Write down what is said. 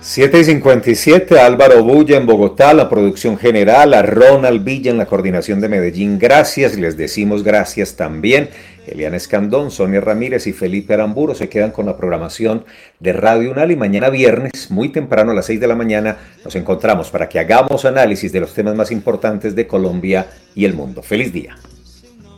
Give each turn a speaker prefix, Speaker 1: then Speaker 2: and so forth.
Speaker 1: 7:57, Álvaro Bulla en Bogotá, la producción general, a Ronald Villa en la coordinación de Medellín. Gracias, les decimos gracias también. Eliana Escandón, Sonia Ramírez y Felipe Aramburo se quedan con la programación de Radio Unal y mañana viernes, muy temprano a las 6 de la mañana, nos encontramos para que hagamos análisis de los temas más importantes de Colombia y el mundo. ¡Feliz día!